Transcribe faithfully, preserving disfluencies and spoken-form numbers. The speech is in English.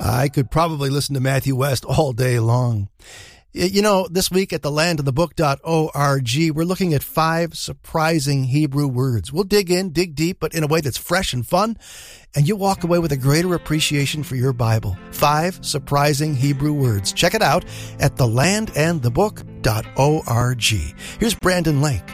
I could probably listen to Matthew West all day long. You know, this week at the land of the book dot org, we're looking at five surprising Hebrew words. We'll dig in, dig deep, but in a way that's fresh and fun, and you'll walk away with a greater appreciation for your Bible. Five surprising Hebrew words. Check it out at the land and the book dot org. Here's Brandon Lake.